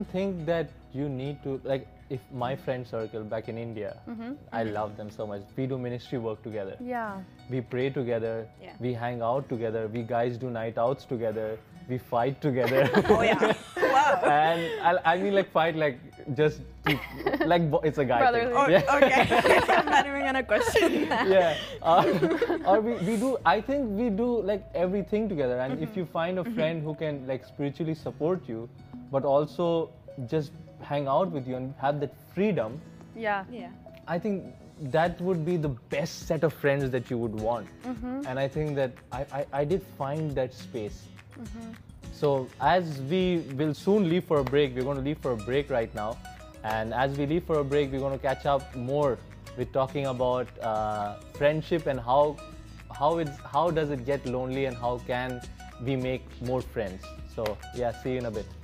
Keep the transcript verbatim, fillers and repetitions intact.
think that you need to, like, if my friend circle back in India, mm-hmm. I mm-hmm. love them so much. We do ministry work together. Yeah. We pray together. Yeah. We hang out together. We guys do night outs together. We fight together. Oh yeah. Wow. And I, I mean, like, fight like just keep, like it's a guy Brotherly. thing. Oh, Yeah. okay. I'm not even gonna question that. Yeah. Uh, or we, we do, I think we do like everything together. And mm-hmm. if you find a friend mm-hmm. who can like spiritually support you, but also just hang out with you and have that freedom. Yeah. Yeah. I think that would be the best set of friends that you would want. Mm-hmm. And I think that I, I, I did find that space. Mm-hmm. So as we will soon leave for a break, we're going to leave for a break right now. And as we leave for a break, we're going to catch up more with talking about uh, friendship and how how it's how does it get lonely and how can we make more friends. So yeah, see you in a bit.